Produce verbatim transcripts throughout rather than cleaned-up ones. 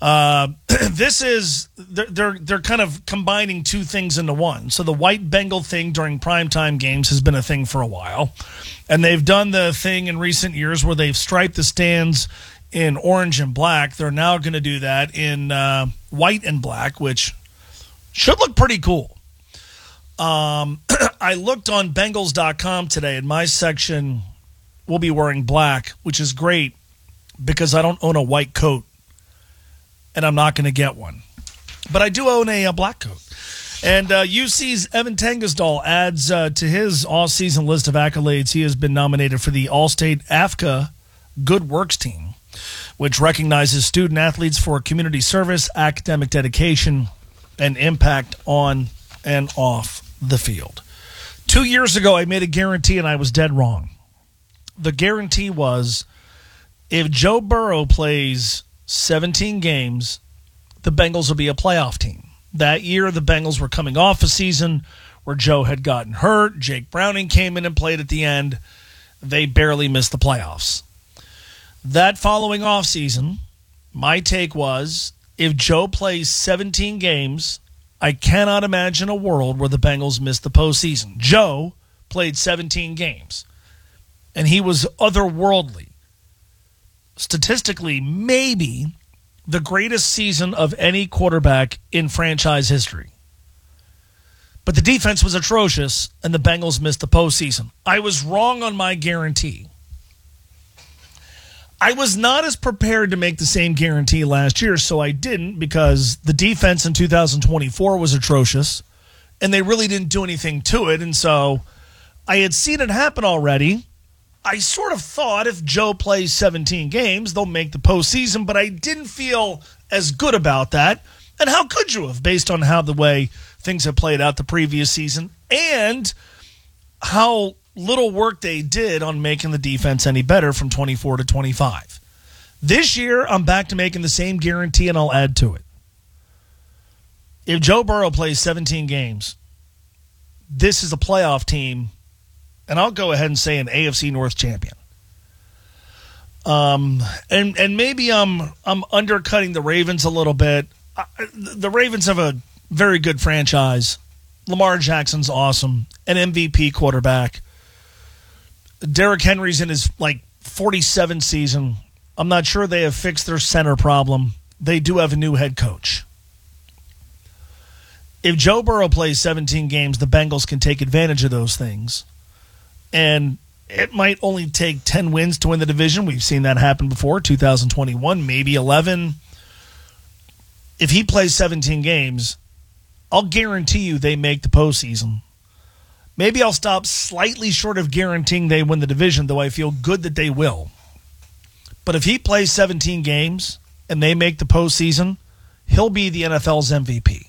Uh, this is they're, they're they're kind of combining two things into one. So the white Bengal thing during primetime games has been a thing for a while, and they've done the thing in recent years where they've striped the stands in orange and black. They're now going to do that in uh, white and black, which should look pretty cool. Um, I looked on Bengals dot com today, and my section will be wearing black, which is great because I don't own a white coat, and I'm not going to get one. But I do own a, a black coat. And uh, U C's Evan Tangasdal adds uh, to his all-season list of accolades, he has been nominated for the All-State A F C A Good Works Team, which recognizes student-athletes for community service, academic dedication, and impact on and off the field. Two years ago, I made a guarantee, and I was dead wrong. The guarantee was if Joe Burrow plays seventeen games, the Bengals will be a playoff team. That year, the Bengals were coming off a season where Joe had gotten hurt. Jake Browning came in and played at the end. They barely missed the playoffs. That following offseason, my take was if Joe plays seventeen games, I cannot imagine a world where the Bengals missed the postseason. Joe played seventeen games, and he was otherworldly. Statistically, maybe the greatest season of any quarterback in franchise history. But the defense was atrocious, and the Bengals missed the postseason. I was wrong on my guarantee. I was not as prepared to make the same guarantee last year, so I didn't, because the defense in two thousand twenty-four was atrocious, and they really didn't do anything to it, and so I had seen it happen already. I sort of thought if Joe plays seventeen games, they'll make the postseason, but I didn't feel as good about that. And how could you have, based on how the way things have played out the previous season and how little work they did on making the defense any better from twenty-four to twenty-five. This year, I'm back to making the same guarantee, and I'll add to it. If Joe Burrow plays seventeen games, this is a playoff team, and I'll go ahead and say an A F C North champion. Um, and and maybe I'm I'm undercutting the Ravens a little bit. I, the Ravens have a very good franchise. Lamar Jackson's awesome, an M V P quarterback. Derrick Henry's in his like forty-seventh season. I'm not sure they have fixed their center problem. They do have a new head coach. If Joe Burrow plays seventeen games, the Bengals can take advantage of those things. And it might only take ten wins to win the division. We've seen that happen before, two thousand twenty-one, maybe eleven. If he plays seventeen games, I'll guarantee you they make the postseason. Maybe I'll stop slightly short of guaranteeing they win the division, though I feel good that they will. But if he plays seventeen games and they make the postseason, he'll be the N F L's M V P.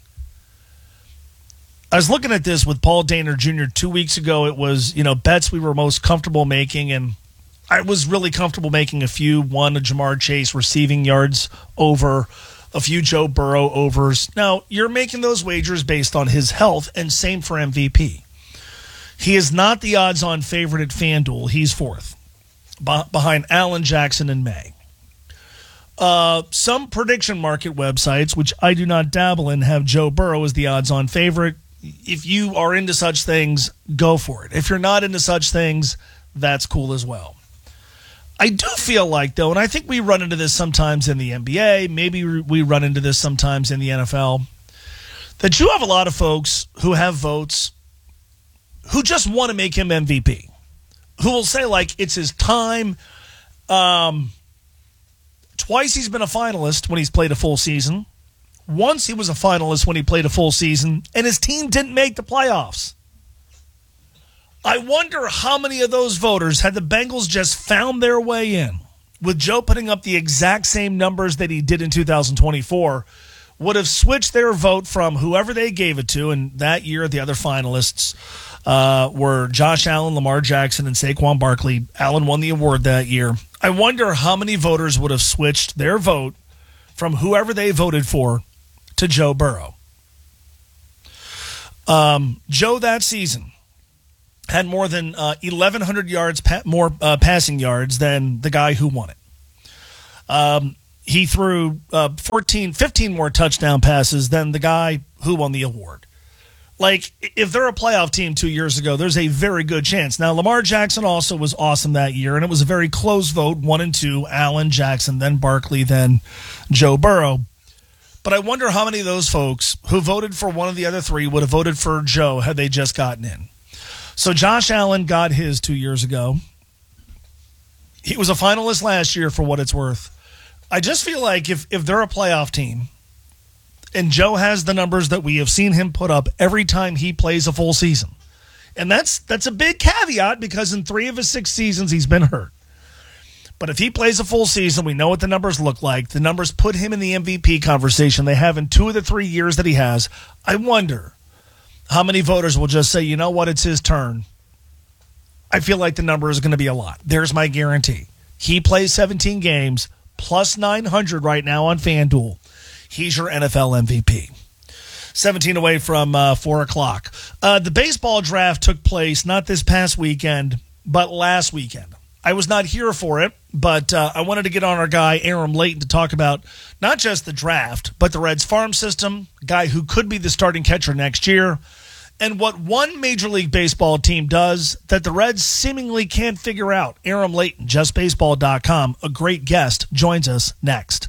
I was looking at this with Paul Dehner Junior two weeks ago. It was, you know, bets we were most comfortable making, and I was really comfortable making a few. One, a Jamar Chase receiving yards over, a few Joe Burrow overs. Now, you're making those wagers based on his health, and same for M V P. He is not the odds-on favorite at FanDuel. He's fourth, behind Allen, Jackson, and May. Uh, some prediction market websites, which I do not dabble in, have Joe Burrow as the odds-on favorite. If you are into such things, go for it. If you're not into such things, that's cool as well. I do feel like, though, and I think we run into this sometimes in the N B A, maybe we run into this sometimes in the N F L, that you have a lot of folks who have votes who just want to make him M V P, who will say, like, it's his time. Um, twice he's been a finalist when he's played a full season. Once he was a finalist when he played a full season, and his team didn't make the playoffs. I wonder how many of those voters, had the Bengals just found their way in, with Joe putting up the exact same numbers that he did in two thousand twenty-four, would have switched their vote from whoever they gave it to, and that year the other finalists uh, were Josh Allen, Lamar Jackson, and Saquon Barkley. Allen won the award that year. I wonder how many voters would have switched their vote from whoever they voted for to Joe Burrow. Um, Joe that season had more than uh, eleven hundred yards, pa- more uh, passing yards than the guy who won it. Um, he threw uh, fourteen, fifteen more touchdown passes than the guy who won the award. Like, if they're a playoff team two years ago, there's a very good chance. Now, Lamar Jackson also was awesome that year, and it was a very close vote, one and two, Allen, Jackson, then Barkley, then Joe Burrow. But I wonder how many of those folks who voted for one of the other three would have voted for Joe had they just gotten in. So Josh Allen got his two years ago. He was a finalist last year for what it's worth. I just feel like if, if they're a playoff team, and Joe has the numbers that we have seen him put up every time he plays a full season. And that's that's a big caveat because in three of his six seasons, he's been hurt. But if he plays a full season, we know what the numbers look like. The numbers put him in the M V P conversation they have in two of the three years that he has. I wonder how many voters will just say, you know what, it's his turn. I feel like the number is going to be a lot. There's my guarantee. He plays seventeen games, plus nine hundred right now on FanDuel. He's your N F L M V P. seventeen away from uh, four o'clock. Uh, the baseball draft took place not this past weekend, but last weekend. I was not here for it, but uh, I wanted to get on our guy, Aram Leighton, to talk about not just the draft, but the Reds farm system, guy who could be the starting catcher next year, and what one Major League Baseball team does that the Reds seemingly can't figure out. Aram Leighton, just baseball dot com, a great guest, joins us next.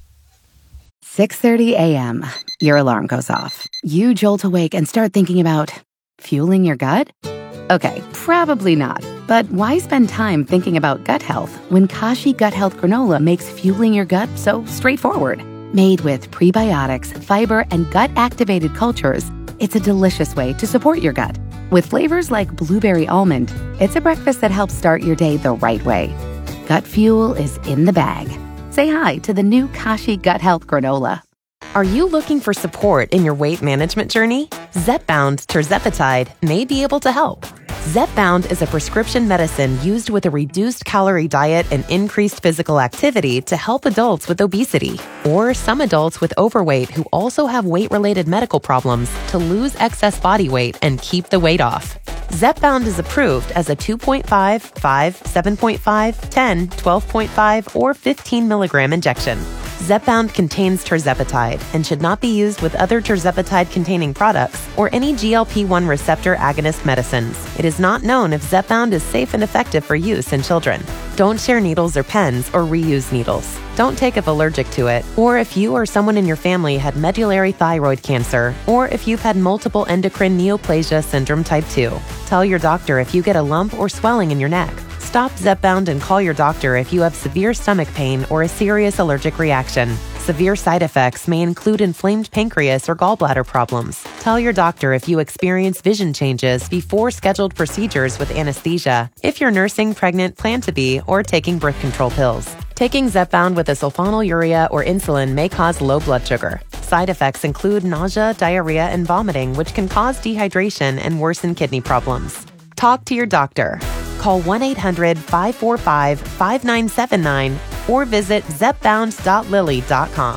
six thirty a.m. Your alarm goes off. You jolt awake and start thinking about fueling your gut? Okay, probably not. But why spend time thinking about gut health when Kashi Gut Health Granola makes fueling your gut so straightforward? Made with prebiotics, fiber, and gut-activated cultures, it's a delicious way to support your gut. With flavors like blueberry almond, it's a breakfast that helps start your day the right way. Gut fuel is in the bag. Say hi to the new Kashi Gut Health Granola. Are you looking for support in your weight management journey? Zepbound Tirzepatide may be able to help. Zepbound is a prescription medicine used with a reduced calorie diet and increased physical activity to help adults with obesity, or some adults with overweight who also have weight-related medical problems to lose excess body weight and keep the weight off. Zepbound is approved as a two point five, five, seven point five, ten, twelve point five, or fifteen milligram injection. Zepbound contains tirzepatide and should not be used with other tirzepatide-containing products or any G L P one receptor agonist medicines. It is not known if Zepbound is safe and effective for use in children. Don't share needles or pens or reuse needles. Don't take if allergic to it, or if you or someone in your family had medullary thyroid cancer, or if you've had multiple endocrine neoplasia syndrome type two. Tell your doctor if you get a lump or swelling in your neck. Stop Zepbound and call your doctor if you have severe stomach pain or a serious allergic reaction. Severe side effects may include inflamed pancreas or gallbladder problems. Tell your doctor if you experience vision changes before scheduled procedures with anesthesia, if you're nursing, pregnant, plan to be, or taking birth control pills. Taking Zepbound with a sulfonylurea or insulin may cause low blood sugar. Side effects include nausea, diarrhea, and vomiting, which can cause dehydration and worsen kidney problems. Talk to your doctor. Call one eight hundred, five four five, five nine seven nine or visit zepbound dot lilly dot com.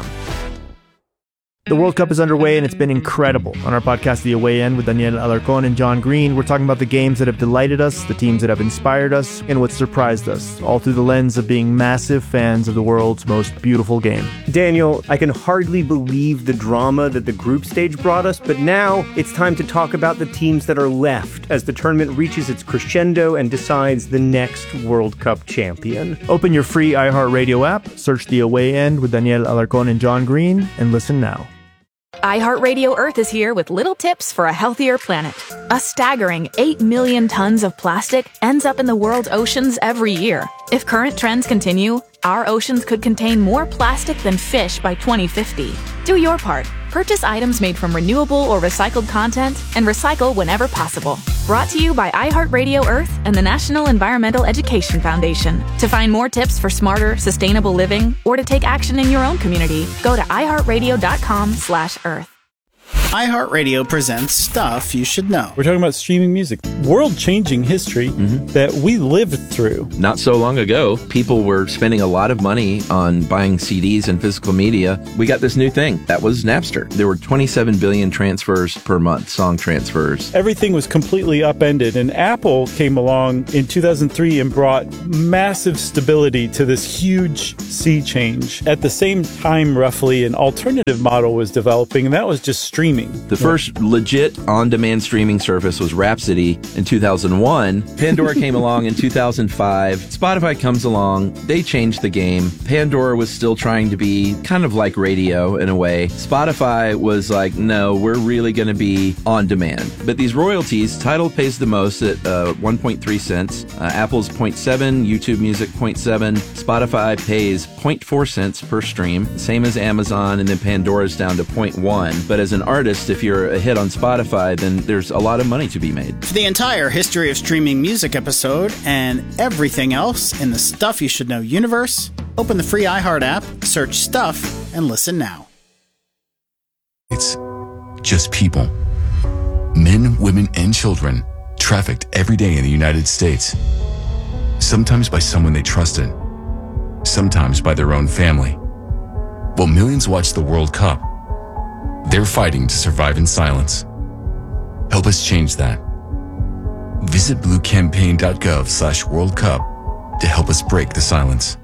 The World Cup is underway, and it's been incredible. On our podcast, The Away End, with Daniel Alarcón and John Green, we're talking about the games that have delighted us, the teams that have inspired us, and what surprised us, all through the lens of being massive fans of the world's most beautiful game. Daniel, I can hardly believe the drama that the group stage brought us, but now it's time to talk about the teams that are left as the tournament reaches its crescendo and decides the next World Cup champion. Open your free iHeartRadio app, search The Away End with Daniel Alarcón and John Green, and listen now. iHeartRadio Earth is here with little tips for a healthier planet. A staggering eight million tons of plastic ends up in the world's oceans every year. If current trends continue, our oceans could contain more plastic than fish by twenty fifty. Do your part. Purchase items made from renewable or recycled content and recycle whenever possible. Brought to you by iHeartRadio Earth and the National Environmental Education Foundation. To find more tips for smarter, sustainable living or to take action in your own community, go to iHeartRadio.com slash Earth. iHeartRadio presents Stuff You Should Know. We're talking about streaming music, world-changing history mm-hmm. that we lived through. Not so long ago, people were spending a lot of money on buying C Ds and physical media. We got this new thing. That was Napster. There were twenty-seven billion transfers per month, song transfers. Everything was completely upended, and Apple came along in two thousand three and brought massive stability to this huge sea change. At the same time, roughly, an alternative model was developing, and that was just streaming. The first legit on-demand streaming service was Rhapsody in two thousand one. Pandora came along in two thousand five. Spotify comes along. They changed the game. Pandora was still trying to be kind of like radio in a way. Spotify was like, no, we're really going to be on demand. But these royalties, Tidal pays the most at uh, one point three cents. Uh, Apple's zero point seven, YouTube Music zero point seven. Spotify pays zero point four cents per stream, same as Amazon, and then Pandora's down to zero point one. But as an artist, if you're a hit on Spotify, then there's a lot of money to be made. For the entire history of streaming music episode and everything else in the Stuff You Should Know universe, open the free iHeart app, search Stuff, and listen now. It's just people. Men, women, and children trafficked every day in the United States. Sometimes by someone they trusted. Sometimes by their own family. While millions watch the World Cup, they're fighting to survive in silence. Help us change that. Visit bluecampaign.gov slash World Cup to help us break the silence.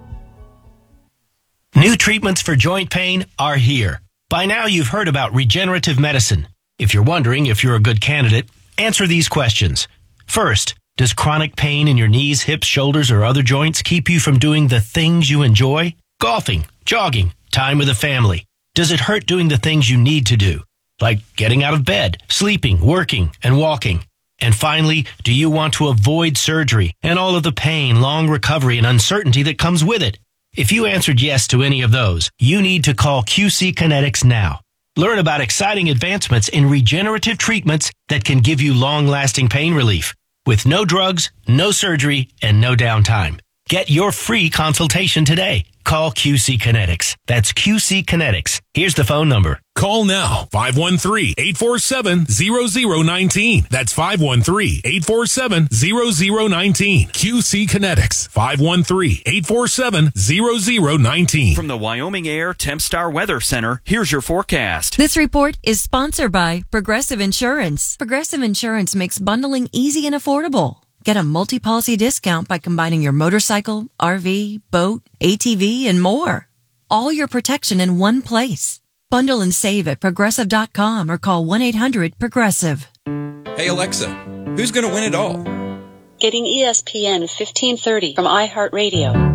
New treatments for joint pain are here. By now you've heard about regenerative medicine. If you're wondering if you're a good candidate, answer these questions. First, does chronic pain in your knees, hips, shoulders, or other joints keep you from doing the things you enjoy? Golfing, jogging, time with the family. Does it hurt doing the things you need to do, like getting out of bed, sleeping, working, and walking? And finally, do you want to avoid surgery and all of the pain, long recovery, and uncertainty that comes with it? If you answered yes to any of those, you need to call Q C Kinetics now. Learn about exciting advancements in regenerative treatments that can give you long-lasting pain relief with no drugs, no surgery, and no downtime. Get your free consultation today. Call Q C Kinetics. That's Q C Kinetics. Here's the phone number. Call now, five one three, eight four seven, zero zero one nine. That's five one three, eight four seven, zero zero one nine. Q C Kinetics, five one three, eight four seven, zero zero one nine. From the Wyoming Air Tempstar Weather Center, here's your forecast. This report is sponsored by Progressive Insurance. Progressive Insurance makes bundling easy and affordable. Get a multi-policy discount by combining your motorcycle, R V, boat, A T V, and more. All your protection in one place. Bundle and save at progressive dot com or call one eight hundred progressive. Hey Alexa, who's going to win it all? Getting E S P N fifteen thirty from iHeartRadio.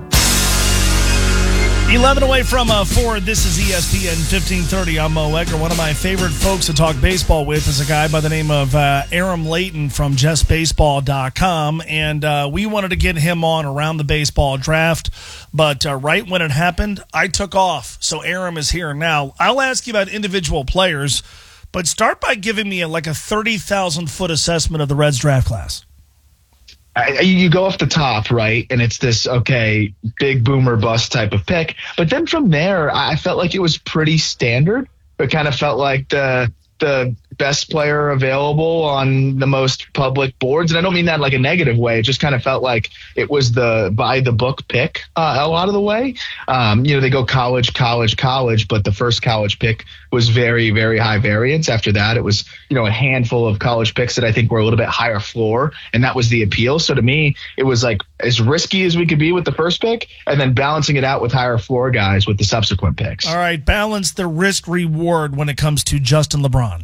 eleven away from uh, four. This is E S P N fifteen thirty. I'm Mo Egger. One of my favorite folks to talk baseball with is a guy by the name of uh, Aram Layton from just baseball dot com. And uh, we wanted to get him on around the baseball draft. But uh, right when it happened, I took off. So Aram is here now. I'll ask you about individual players, but start by giving me a, like a thirty thousand foot assessment of the Reds draft class. I, you go off the top, right, and it's this, okay, big boomer bust type of pick. But then from there, I felt like it was pretty standard. It kind of felt like the the best player available on the most public boards. And I don't mean that in like a negative way. It just kind of felt like it was the by the book pick uh, a lot of the way. Um, you know, they go college, college, college, but the first college pick was very, very high variance. After that, it was, you know, a handful of college picks that I think were a little bit higher floor. And that was the appeal. So to me, it was like as risky as we could be with the first pick and then balancing it out with higher floor guys with the subsequent picks. All right. Balance the risk reward when it comes to Justin LeBron.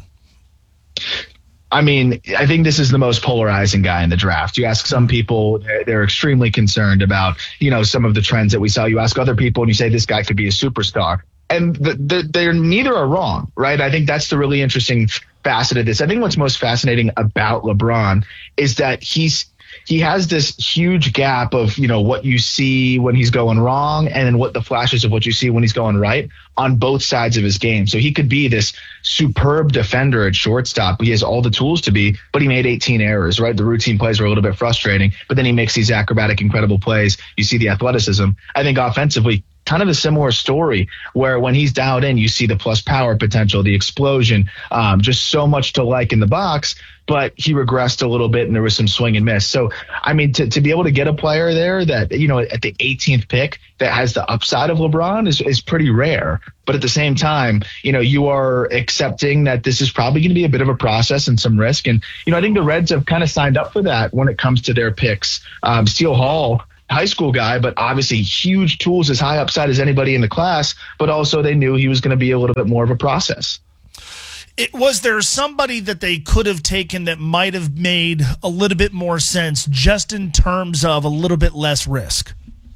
I mean, I think this is the most polarizing guy in the draft. You ask some people, they're, they're extremely concerned about, you know, some of the trends that we saw. You ask other people and you say this guy could be a superstar. And the, the, they're neither are wrong, right? I think that's the really interesting facet of this. I think what's most fascinating about LeBron is that he's he has this huge gap of, you know, what you see when he's going wrong and then what the flashes of what you see when he's going right on both sides of his game. So he could be this superb defender at shortstop. He has all the tools to be, but he made eighteen errors, right? The routine plays were a little bit frustrating, but then he makes these acrobatic, incredible plays. You see the athleticism. I think offensively, kind of a similar story where when he's dialed in, you see the plus power potential, the explosion, um, just so much to like in the box. But he regressed a little bit and there was some swing and miss. So, I mean, to, to be able to get a player there that, you know, at the eighteenth pick that has the upside of LeBron is, is pretty rare. But at the same time, you know, you are accepting that this is probably going to be a bit of a process and some risk. And, you know, I think the Reds have kind of signed up for that when it comes to their picks. Um, Steele Hall, high school guy, but obviously huge tools, as high upside as anybody in the class. But also they knew he was going to be a little bit more of a process. It, was there somebody that they could have taken that might have made a little bit more sense just in terms of a little bit less risk?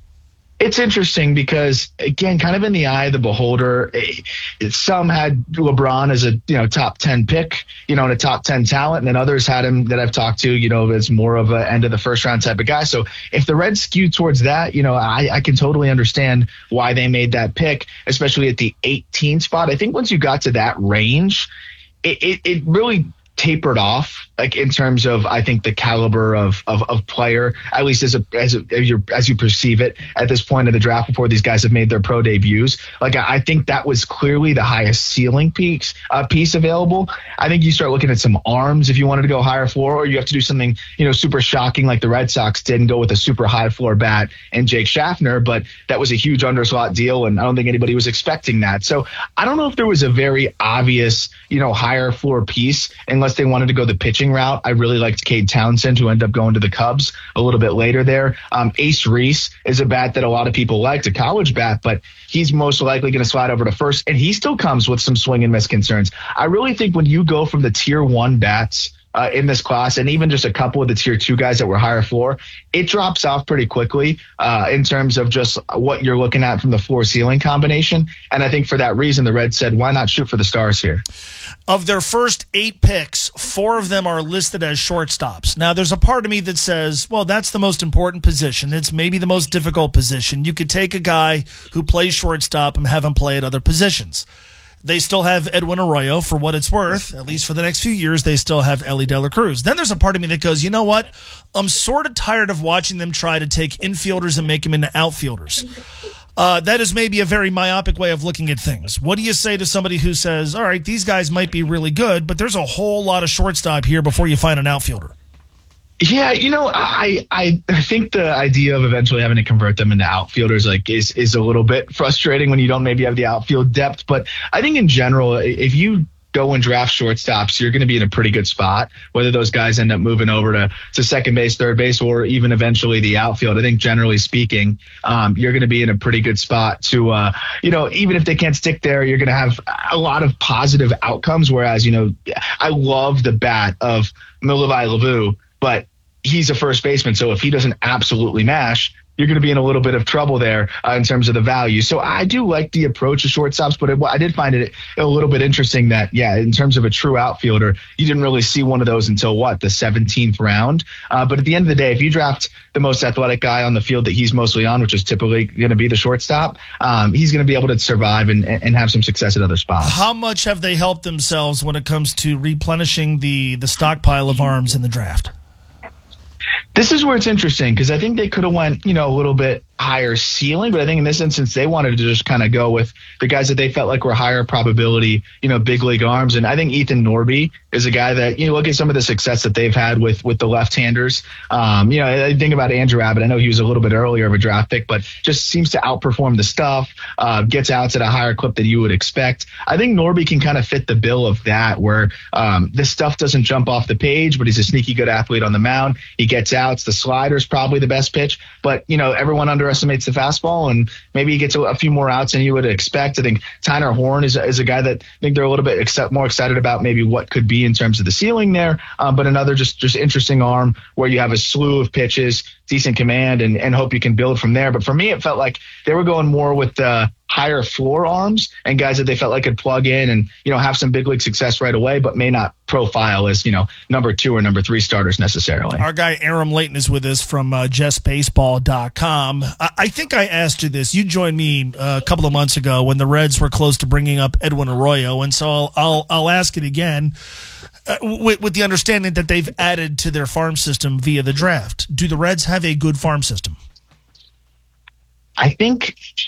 It's interesting because, again, kind of in the eye of the beholder, it, it, some had LeBron as a, you know, top ten pick, you know, and a top ten talent, and then others had him that I've talked to, you know, as more of a end of the first round type of guy. So if the Reds skew towards that, you know, I, I can totally understand why they made that pick, especially at the eighteen spot. I think once you got to that range, it, it, it really tapered off, like in terms of, I think, the caliber of of, of player, at least as a, as a, as you as you perceive it at this point in the draft before these guys have made their pro debuts. Like I, I think that was clearly the highest ceiling piece uh, piece available. I think you start looking at some arms if you wanted to go higher floor, or you have to do something, you know, super shocking like the Red Sox did and go with a super high floor bat and Jake Schaffner. But that was a huge underslot deal, and I don't think anybody was expecting that. So I don't know if there was a very obvious, you know, higher floor piece unless they wanted to go the pitching route. I really liked Cade Townsend, who ended up going to the Cubs a little bit later there. Um, Ace Reese is a bat that a lot of people liked, a college bat, but he's most likely going to slide over to first, and he still comes with some swing and miss concerns. I really think when you go from the tier one bats Uh, in this class, and even just a couple of the tier two guys that were higher floor, it drops off pretty quickly uh, in terms of just what you're looking at from the floor ceiling combination. And I think for that reason, the Reds said, why not shoot for the stars here? Of their first eight picks, four of them are listed as shortstops. Now, there's a part of me that says, well, that's the most important position. It's maybe the most difficult position. You could take a guy who plays shortstop and have him play at other positions. They still have Edwin Arroyo, for what it's worth. At least for the next few years, they still have Elly De La Cruz. Then there's a part of me that goes, you know what? I'm sort of tired of watching them try to take infielders and make them into outfielders. Uh, that is maybe a very myopic way of looking at things. What do you say to somebody who says, all right, these guys might be really good, but there's a whole lot of shortstop here before you find an outfielder? Yeah, you know, I, I I think the idea of eventually having to convert them into outfielders like is is a little bit frustrating when you don't maybe have the outfield depth. But I think in general, if you go and draft shortstops, you're going to be in a pretty good spot, whether those guys end up moving over to, to second base, third base, or even eventually the outfield. I think generally speaking, um, you're going to be in a pretty good spot to, uh, you know, even if they can't stick there, you're going to have a lot of positive outcomes. Whereas, you know, I love the bat of Milovan Levu, but he's a first baseman. So if he doesn't absolutely mash, you're going to be in a little bit of trouble there uh, in terms of the value. So I do like the approach of shortstops, but it, I did find it a little bit interesting that, yeah, in terms of a true outfielder, you didn't really see one of those until what, the seventeenth round. Uh, but at the end of the day, if you draft the most athletic guy on the field that he's mostly on, which is typically going to be the shortstop, um, he's going to be able to survive and, and have some success at other spots. How much have they helped themselves when it comes to replenishing the, the stockpile of arms in the draft? This is where it's interesting because I think they could have went, you know, a little bit higher ceiling, but I think in this instance they wanted to just kind of go with the guys that they felt like were higher probability, you know, big league arms. And I think Ethan Norby is a guy that, you know, look at some of the success that they've had with with the left-handers. Um, you know, I think about Andrew Abbott. I know he was a little bit earlier of a draft pick, but just seems to outperform the stuff, uh, gets outs at a higher clip than you would expect. I think Norby can kind of fit the bill of that, where um, this stuff doesn't jump off the page, but he's a sneaky good athlete on the mound. He gets outs. The slider's probably the best pitch, but, you know, everyone underestimates the fastball, and maybe he gets a, a few more outs than you would expect. I think Tyner Horn is, is a guy that I think they're a little bit except more excited about maybe what could be in terms of the ceiling there, um, but another just, just interesting arm where you have a slew of pitches, decent command, and, and hope you can build from there. But for me, it felt like they were going more with the higher floor arms and guys that they felt like could plug in and, you know, have some big league success right away, but may not profile as, you know, number two or number three starters necessarily. Our guy Aram Layton is with us from uh, just baseball dot com. I-, I think I asked you this. You joined me uh, a couple of months ago when the Reds were close to bringing up Edwin Arroyo, and so I'll I'll, I'll ask it again uh, with, with the understanding that they've added to their farm system via the draft. Do the Reds have a good farm system? I think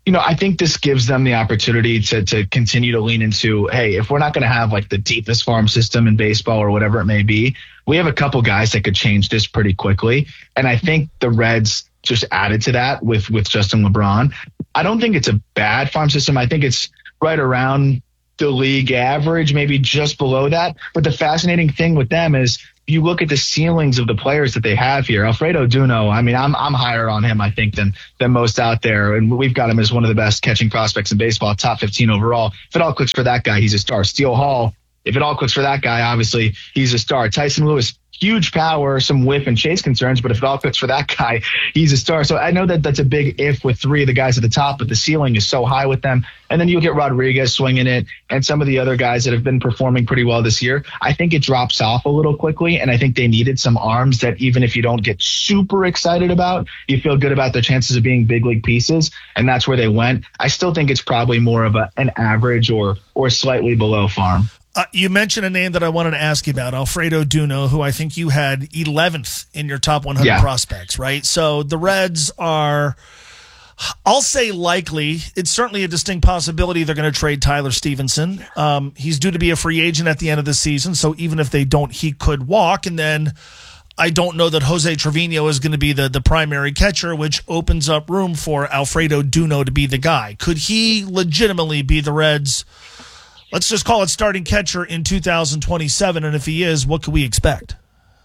you know, I think this gives them the opportunity to to continue to lean into, hey, if we're not going to have like the deepest farm system in baseball or whatever it may be, we have a couple guys that could change this pretty quickly. And I think the Reds just added to that with, with Justin LeBron. I don't think it's a bad farm system. I think it's right around the league average, maybe just below that. But the fascinating thing with them is you look at the ceilings of the players that they have here. Alfredo Duno, I mean, I'm I'm higher on him, I think, than than most out there. And we've got him as one of the best catching prospects in baseball, top fifteen overall. If it all clicks for that guy, he's a star. Steele Hall, if it all clicks for that guy, obviously he's a star. Tyson Lewis, huge power, some whiff and chase concerns, but if it all clicks for that guy, he's a star. So I know that that's a big if with three of the guys at the top, but the ceiling is so high with them. And then you'll get Rodriguez swinging it and some of the other guys that have been performing pretty well this year. I think it drops off a little quickly, and I think they needed some arms that even if you don't get super excited about, you feel good about their chances of being big league pieces, and that's where they went. I still think it's probably more of a, an average or or slightly below farm. Uh, you mentioned a name that I wanted to ask you about, Alfredo Duno, who I think you had eleventh in your top one hundred yeah. prospects, right? So the Reds are, I'll say likely, it's certainly a distinct possibility they're going to trade Tyler Stevenson. Um, he's due to be a free agent at the end of the season, so even if they don't, he could walk. And then I don't know that Jose Trevino is going to be the, the primary catcher, which opens up room for Alfredo Duno to be the guy. Could he legitimately be the Reds', let's just call it starting catcher in two thousand twenty-seven, and if he is, what can we expect?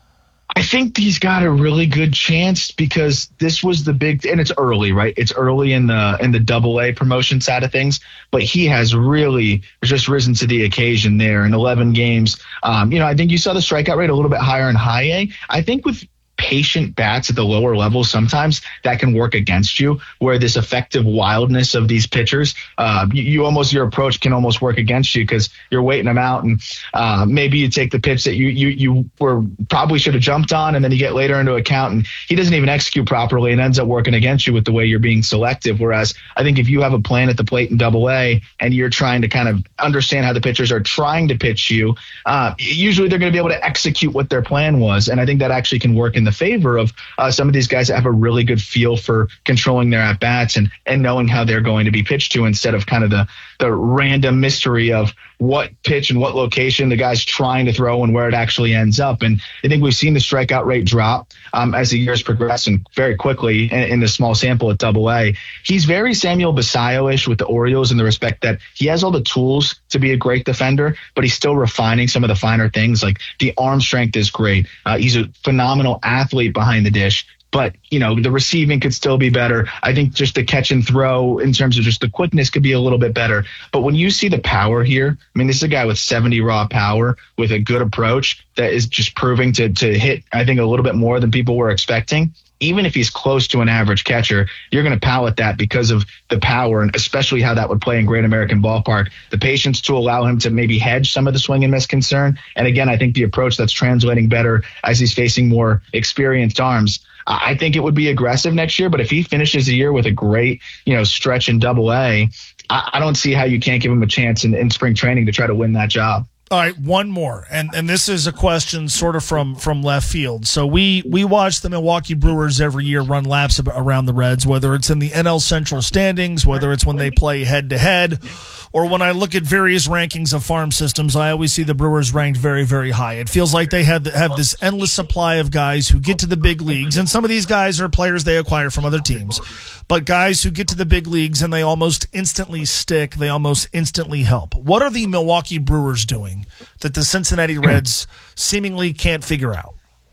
I think he's got a really good chance because this was the big, and it's early, right? It's early in the in the double A promotion side of things, but he has really just risen to the occasion there in eleven games. Um, you know, I think you saw the strikeout rate a little bit higher in high A. I think with patient bats at the lower level, sometimes that can work against you, where this effective wildness of these pitchers, uh, you, you almost, your approach can almost work against you because you're waiting them out, and uh, maybe you take the pitch that you you you were probably should have jumped on, and then you get later into account and he doesn't even execute properly and ends up working against you with the way you're being selective. Whereas I think if you have a plan at the plate in double A and you're trying to kind of understand how the pitchers are trying to pitch you, uh, usually they're going to be able to execute what their plan was, and I think that actually can work in the favor of uh, some of these guys that have a really good feel for controlling their at-bats and, and knowing how they're going to be pitched to, instead of kind of the, the random mystery of what pitch and what location the guy's trying to throw and where it actually ends up. And I think we've seen the strikeout rate drop um, as the years progress, and very quickly in, in the small sample at double A. He's very Samuel Basallo-ish with the Orioles in the respect that he has all the tools to be a great defender, but he's still refining some of the finer things. Like the arm strength is great. Uh, he's a phenomenal athlete behind the dish. But, you know, the receiving could still be better. I think just the catch and throw in terms of just the quickness could be a little bit better. But when you see the power here, I mean, this is a guy with seventy raw power with a good approach that is just proving to to hit, I think, a little bit more than people were expecting. Even if he's close to an average catcher, you're going to pallet that because of the power, and especially how that would play in Great American Ballpark. The patience to allow him to maybe hedge some of the swing and miss concern. And again, I think the approach that's translating better as he's facing more experienced arms. I think it would be aggressive next year, but if he finishes the year with a great, you know, stretch in double A, I, I don't see how you can't give him a chance in, in spring training to try to win that job. All right, one more, and and this is a question sort of from from left field. So we we watch the Milwaukee Brewers every year run laps around the Reds, whether it's in the N L Central standings, whether it's when they play head to head, or when I look at various rankings of farm systems, I always see the Brewers ranked very, very high. It feels like they have have this endless supply of guys who get to the big leagues, and some of these guys are players they acquire from other teams, but guys who get to the big leagues and they almost instantly stick, they almost instantly help. What are the Milwaukee Brewers doing that the Cincinnati Reds seemingly can't figure out?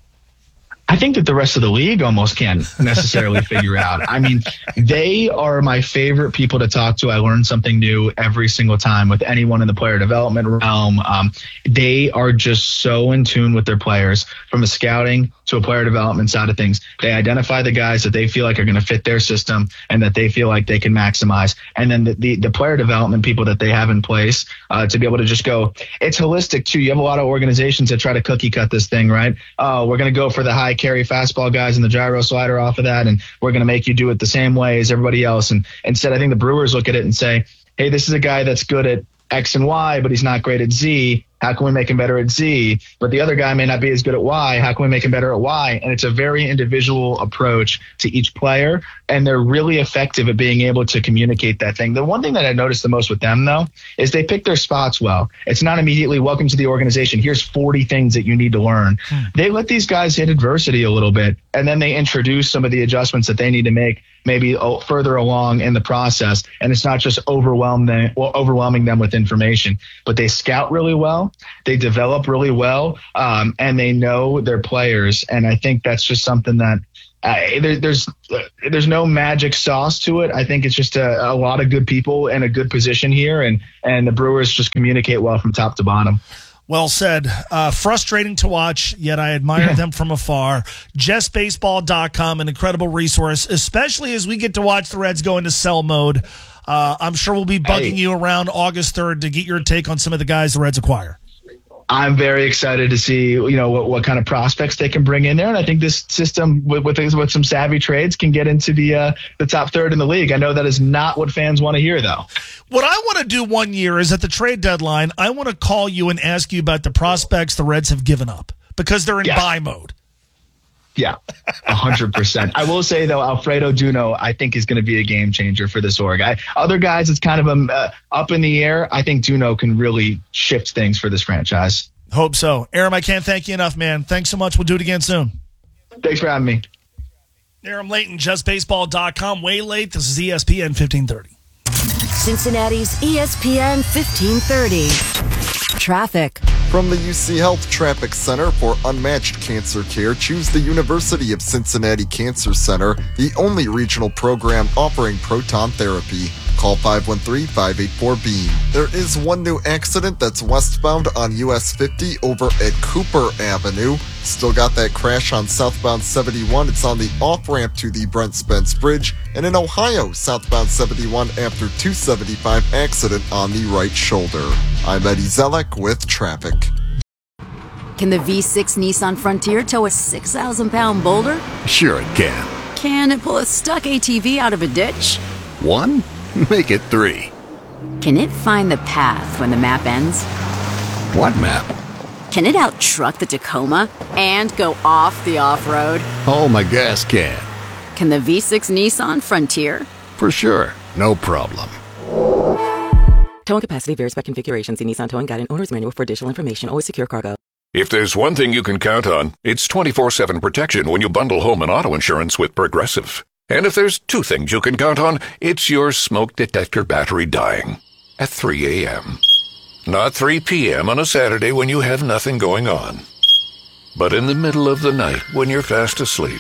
I think that the rest of the league almost can't necessarily figure out. I mean, they are my favorite people to talk to. I learn something new every single time with anyone in the player development realm. Um, they are just so in tune with their players from a scouting to a player development side of things. They identify the guys that they feel like are going to fit their system and that they feel like they can maximize. And then the, the, the player development people that they have in place uh, to be able to just go, it's holistic too. You have a lot of organizations that try to cookie cut this thing, right? Oh, we're going to go for the high carry fastball guys and the gyro slider off of that, and we're going to make you do it the same way as everybody else. And instead, I think the Brewers look at it and say, hey, this is a guy that's good at X and Y, but he's not great at Z. How can we make him better at Z? But the other guy may not be as good at Y. How can we make him better at Y? And it's a very individual approach to each player, and they're really effective at being able to communicate that thing. The one thing that I noticed the most with them, though, is they pick their spots well. It's not immediately, welcome to the organization, here's forty things that you need to learn. Hmm. They let these guys hit adversity a little bit, and then they introduce some of the adjustments that they need to make maybe further along in the process. And it's not just overwhelm them, well, overwhelming them with information, but they scout really well. They develop really well, um, and they know their players. And I think that's just something that uh, there, there's uh, there's no magic sauce to it. I think it's just a, a lot of good people in a good position here, and and the Brewers just communicate well from top to bottom. Well said. Uh, frustrating to watch, yet I admire them from afar. Just Baseball dot com, an incredible resource, especially as we get to watch the Reds go into sell mode. Uh, I'm sure we'll be bugging hey. you around August third to get your take on some of the guys the Reds acquire. I'm very excited to see, you know, what, what kind of prospects they can bring in there. And I think this system with, with, with some savvy trades can get into the, uh, the top third in the league. I know that is not what fans want to hear, though. What I want to do one year is at the trade deadline, I want to call you and ask you about the prospects the Reds have given up because they're in yeah. buy mode. Yeah, one hundred percent. I will say, though, Alfredo Duno, I think, is going to be a game changer for this org. I, other guys, it's kind of um, uh, up in the air. I think Duno can really shift things for this franchise. Hope so. Aram, I can't thank you enough, man. Thanks so much. We'll do it again soon. Thanks for having me. Aram Layton, Just Baseball dot com. Way late. This is E S P N fifteen thirty. Cincinnati's E S P N fifteen thirty. Traffic. From the U C Health Traffic Center for unmatched cancer care, choose the University of Cincinnati Cancer Center, the only regional program offering proton therapy. Call five one three, five eight four, B E A M. There is one new accident that's westbound on U S fifty over at Cooper Avenue. Still got that crash on southbound seventy-one. It's on the off-ramp to the Brent Spence Bridge. And in Ohio, southbound seventy-one after two seventy-five accident on the right shoulder. I'm Eddie Zelek with traffic. Can the V six Nissan Frontier tow a six thousand pound boulder? Sure it can. Can it pull a stuck A T V out of a ditch? One? Make it three. Can it find the path when the map ends? What map? Can it out-truck the Tacoma and go off the off-road? Oh, my gas can. Can the V six Nissan Frontier? For sure. No problem. Towing capacity varies by configuration. See Nissan Towing Guide and Owner's Manual for additional information. Always secure cargo. If there's one thing you can count on, it's twenty-four seven protection when you bundle home and auto insurance with Progressive. And if there's two things you can count on, it's your smoke detector battery dying at three a.m. Not three p.m. on a Saturday when you have nothing going on, but in the middle of the night when you're fast asleep.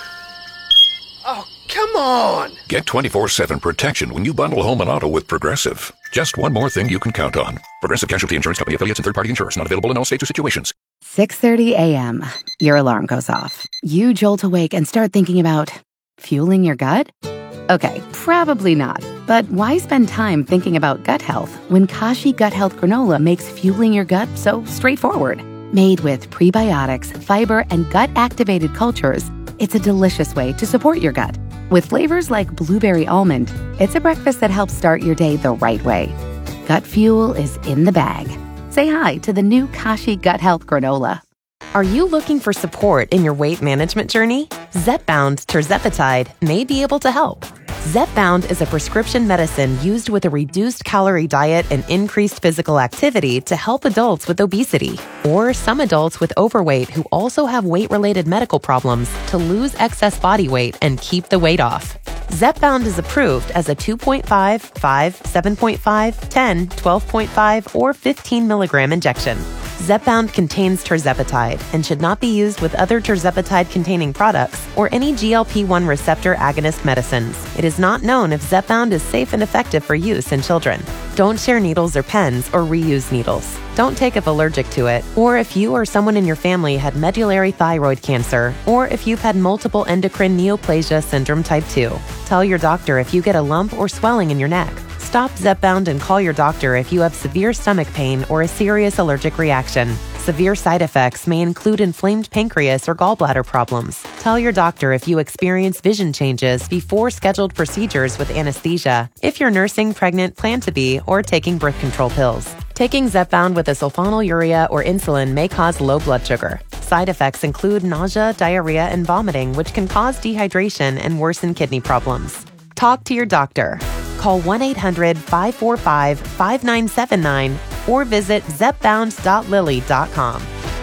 Oh, come on! Get twenty-four seven protection when you bundle home and auto with Progressive. Just one more thing you can count on. Progressive Casualty Insurance Company, affiliates, and third-party insurers. Not available in all states or situations. six thirty a.m. Your alarm goes off. You jolt awake and start thinking about fueling your gut? Okay, probably not. But why spend time thinking about gut health when Kashi Gut Health Granola makes fueling your gut so straightforward? Made with prebiotics, fiber, and gut-activated cultures, it's a delicious way to support your gut. With flavors like blueberry almond, it's a breakfast that helps start your day the right way. Gut fuel is in the bag. Say hi to the new Kashi Gut Health Granola. Are you looking for support in your weight management journey? Zepbound tirzepatide may be able to help. Zepbound is a prescription medicine used with a reduced calorie diet and increased physical activity to help adults with obesity or some adults with overweight who also have weight-related medical problems to lose excess body weight and keep the weight off. Zepbound is approved as a two point five, five, seven point five, ten, twelve point five, or fifteen milligram injection. Zepbound contains tirzepatide and should not be used with other tirzepatide-containing products or any G L P one receptor agonist medicines. It is not known if Zepbound is safe and effective for use in children. Don't share needles or pens or reuse needles. Don't take if allergic to it, or if you or someone in your family had medullary thyroid cancer, or if you've had multiple endocrine neoplasia syndrome type two. Tell your doctor if you get a lump or swelling in your neck. Stop Zepbound and call your doctor if you have severe stomach pain or a serious allergic reaction. Severe side effects may include inflamed pancreas or gallbladder problems. Tell your doctor if you experience vision changes before scheduled procedures with anesthesia, if you're nursing, pregnant, plan to be, or taking birth control pills. Taking Zepbound with a sulfonylurea or insulin may cause low blood sugar. Side effects include nausea, diarrhea, and vomiting, which can cause dehydration and worsen kidney problems. Talk to your doctor. Call one eight hundred five four five five nine seven nine or visit zepbound dot lilly dot com.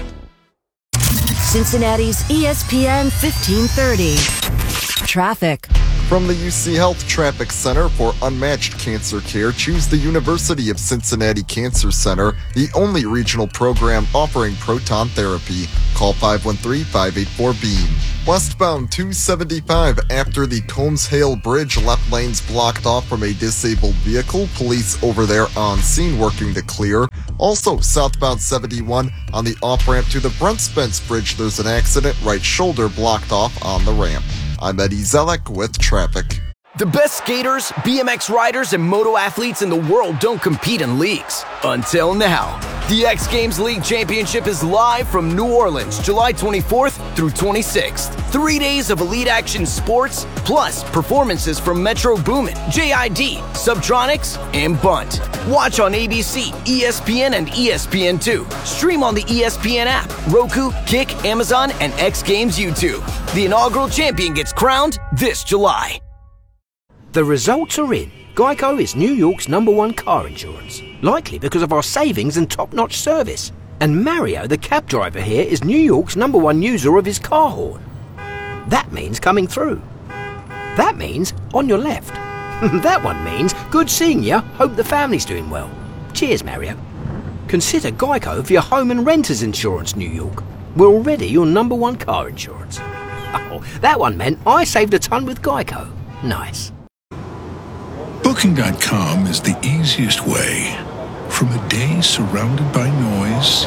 Cincinnati's E S P N fifteen thirty. Traffic. From the U C Health Traffic Center for unmatched cancer care, choose the University of Cincinnati Cancer Center, the only regional program offering proton therapy. Call five one three, five eight four, beam. Westbound two seventy-five, after the Combs Hale Bridge, left lanes blocked off from a disabled vehicle. Police over there on scene working to clear. Also, southbound seventy-one, on the off-ramp to the Brent Spence Bridge, there's an accident, right shoulder blocked off on the ramp. I'm Eddie Zelek with traffic. The best skaters, B M X riders, and moto athletes in the world don't compete in leagues. Until now. The X Games League Championship is live from New Orleans, July twenty-fourth through twenty-sixth. Three days of elite action sports, plus performances from Metro Boomin, J I D, Subtronics, and Bunt. Watch on A B C, E S P N, and E S P N two. Stream on the E S P N app, Roku, Kick, Amazon, and X Games YouTube. The inaugural champion gets crowned this July. The results are in. Geico is New York's number one car insurance, likely because of our savings and top-notch service. And Mario, the cab driver here, is New York's number one user of his car horn. That means coming through. That means on your left. That one means good seeing you, hope the family's doing well. Cheers, Mario. Consider Geico for your home and renter's insurance, New York. We're already your number one car insurance. Oh, that one meant I saved a ton with Geico. Nice. Booking dot com is the easiest way. From a day surrounded by noise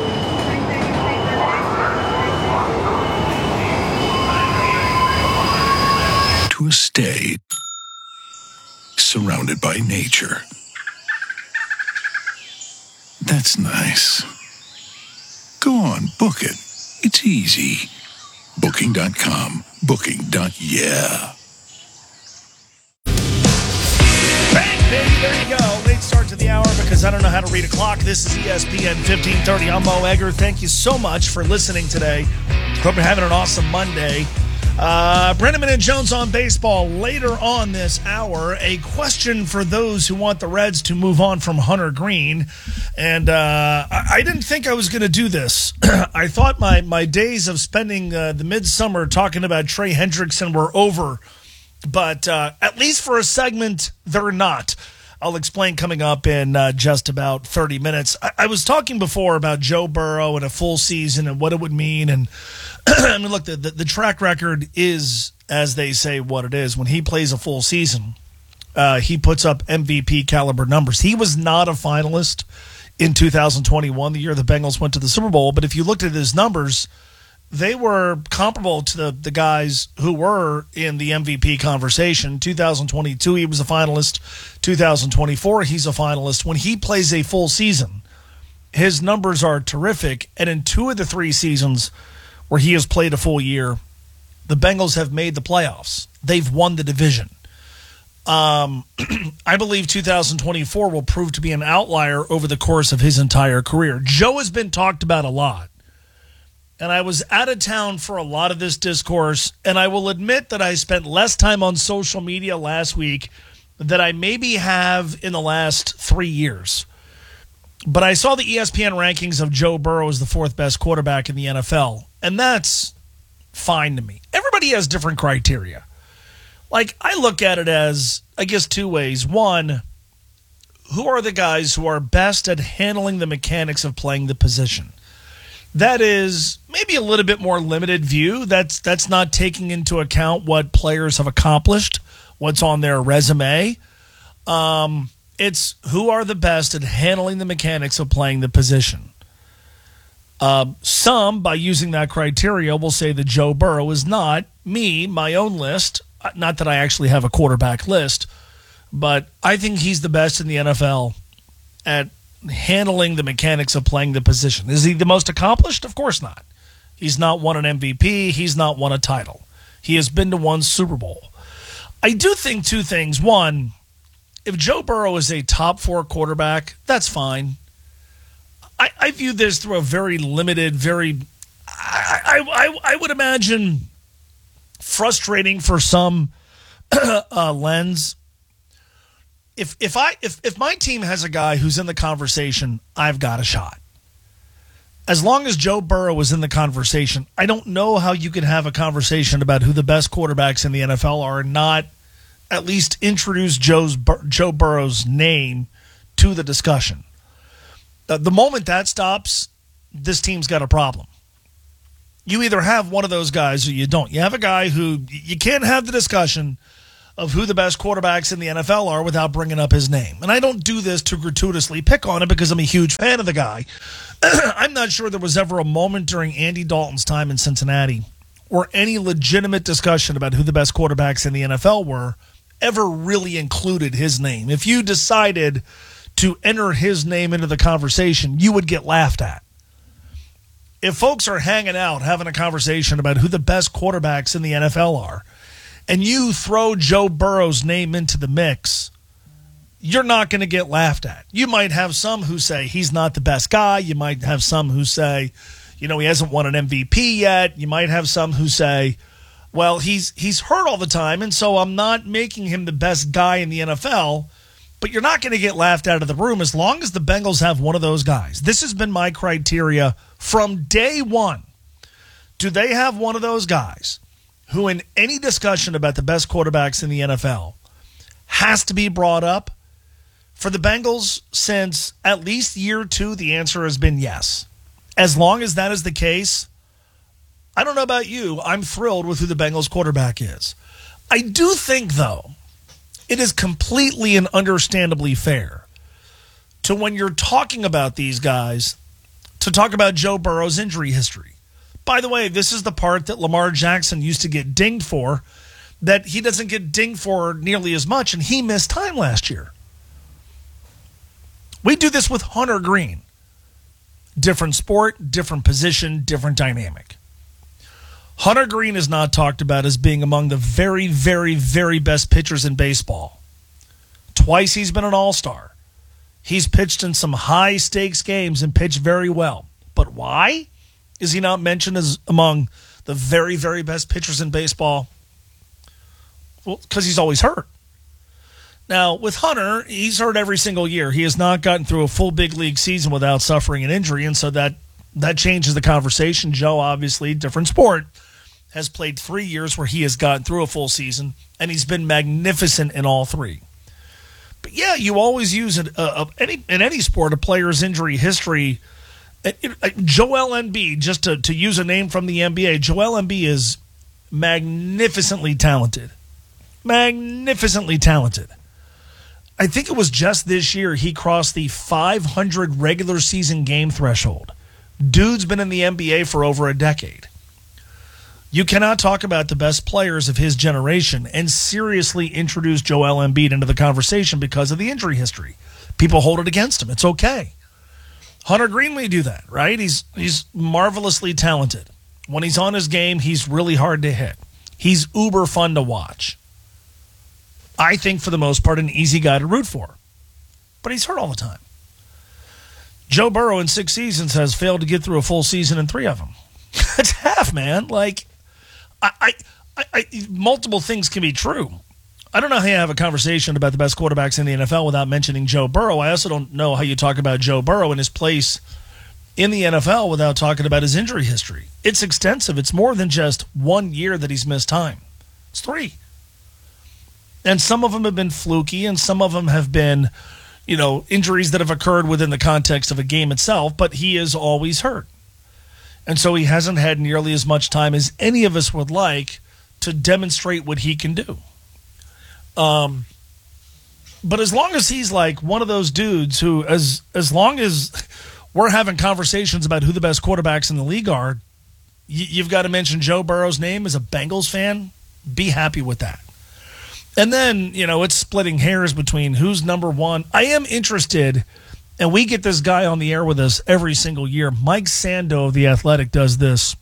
to a stay surrounded by nature. That's nice. Go on, book it. It's easy. Booking dot com. Booking. Yeah. Baby, there you go. Late start to the hour because I don't know how to read a clock. This is E S P N fifteen thirty. I'm Mo Egger. Thank you so much for listening today. Hope you're having an awesome Monday. Uh, Brenneman and Jones on baseball later on this hour. A question for those who want the Reds to move on from Hunter Green. And uh, I, I didn't think I was going to do this. I thought my, my days of spending uh, the midsummer talking about Trey Hendrickson were over. But uh, at least for a segment, they're not. I'll explain coming up in uh, just about thirty minutes. I-, I was talking before about Joe Burrow and a full season and what it would mean. And I mean, look, the, the, the track record is, as they say, what it is. When he plays a full season, uh, he puts up M V P caliber numbers. He was not a finalist in two thousand twenty-one, the year the Bengals went to the Super Bowl. But if you looked at his numbers, they were comparable to the, the guys who were in the M V P conversation. two thousand twenty-two, he was a finalist. two thousand twenty-four, he's a finalist. When he plays a full season, his numbers are terrific. And in two of the three seasons where he has played a full year, the Bengals have made the playoffs. They've won the division. Um, I believe two thousand twenty-four will prove to be an outlier over the course of his entire career. Joe has been talked about a lot. And I was out of town for a lot of this discourse, and I will admit that I spent less time on social media last week than I maybe have in the last three years. But I saw the E S P N rankings of Joe Burrow as the fourth best quarterback in the N F L, and that's fine to me. Everybody has different criteria. Like, I look at it as, I guess, two ways. One, who are the guys who are best at handling the mechanics of playing the position? That is maybe a little bit more limited view. That's that's not taking into account what players have accomplished, what's on their resume. Um, it's who are the best at handling the mechanics of playing the position. Uh, some, by using that criteria, will say that Joe Burrow is not. Me, my own list, not that I actually have a quarterback list, but I think he's the best in the N F L at handling the mechanics of playing the position. Is he the most accomplished? Of course not. He's not won an M V P. He's not won a title. He has been to one Super Bowl. I do think two things. One, if Joe Burrow is a top four quarterback, that's fine. I, I view this through a very limited, very, I, I, I, I would imagine, frustrating for some uh, lens. If if I if, if my team has a guy who's in the conversation, I've got a shot. As long as Joe Burrow is in the conversation, I don't know how you can have a conversation about who the best quarterbacks in the N F L are and not at least introduce Joe's Joe Burrow's name to the discussion. Uh, the moment that stops, this team's got a problem. You either have one of those guys or you don't. You have a guy who you can't have the discussion of who the best quarterbacks in the N F L are without bringing up his name. And I don't do this to gratuitously pick on him because I'm a huge fan of the guy. I'm not sure there was ever a moment during Andy Dalton's time in Cincinnati or any legitimate discussion about who the best quarterbacks in the N F L were ever really included his name. If you decided to enter his name into the conversation, you would get laughed at. If folks are hanging out, having a conversation about who the best quarterbacks in the N F L are, and you throw Joe Burrow's name into the mix, you're not going to get laughed at. You might have some who say he's not the best guy. You might have some who say, you know, he hasn't won an M V P yet. You might have some who say, well, he's he's hurt all the time, and so I'm not making him the best guy in the N F L. But you're not going to get laughed out of the room as long as the Bengals have one of those guys. This has been my criteria from day one. Do they have one of those guys who in any discussion about the best quarterbacks in the N F L has to be brought up? For the Bengals, since at least year two, the answer has been yes. As long as that is the case, I don't know about you, I'm thrilled with who the Bengals quarterback is. I do think, though, it is completely and understandably fair to, when you're talking about these guys, to talk about Joe Burrow's injury history. By the way, this is the part that Lamar Jackson used to get dinged for, that he doesn't get dinged for nearly as much, and he missed time last year. We do this with Hunter Green. Different sport, different position, different dynamic. Hunter Green is not talked about as being among the very, very, very best pitchers in baseball. Twice he's been an all-star. He's pitched in some high-stakes games and pitched very well. But why is he not mentioned as among the very, very best pitchers in baseball? Well, because he's always hurt. Now, with Hunter, he's hurt every single year. He has not gotten through a full big league season without suffering an injury, and so that, that changes the conversation. Joe, obviously, different sport, has played three years where he has gotten through a full season, and he's been magnificent in all three. But yeah, you always use a, a, any in any sport a player's injury history. It, it, Joel Embiid, just to, to use a name from the N B A, Joel Embiid is magnificently talented. Magnificently talented. I think it was just this year he crossed the five hundred regular season game threshold. Dude's been in the N B A for over a decade. You cannot talk about the best players of his generation and seriously introduce Joel Embiid into the conversation because of the injury history. People hold it against him. It's okay. Hunter Green may do that, right? He's he's marvelously talented. When he's on his game, he's really hard to hit. He's uber fun to watch. I think, for the most part, an easy guy to root for. But he's hurt all the time. Joe Burrow in six seasons has failed to get through a full season in three of them. That's half, man. Like, I, I, I, multiple things can be true. I don't know how you have a conversation about the best quarterbacks in the N F L without mentioning Joe Burrow. I also don't know how you talk about Joe Burrow and his place in the N F L without talking about his injury history. It's extensive. It's more than just one year that he's missed time. It's three. And some of them have been fluky, and some of them have been, you know, injuries that have occurred within the context of a game itself, but he is always hurt. And so he hasn't had nearly as much time as any of us would like to demonstrate what he can do. Um, but as long as he's like one of those dudes who, as as long as we're having conversations about who the best quarterbacks in the league are, you, you've got to mention Joe Burrow's name as a Bengals fan. Be happy with that. And then, you know, it's splitting hairs between who's number one. I am interested, And we get this guy on the air with us every single year. Mike Sando of The Athletic does this